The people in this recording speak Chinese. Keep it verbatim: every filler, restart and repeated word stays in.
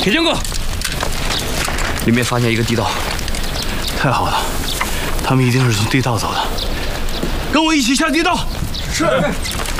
铁匠哥，里面发现一个地道。 太好了，他们一定是从地道走的。跟我一起下地道。是。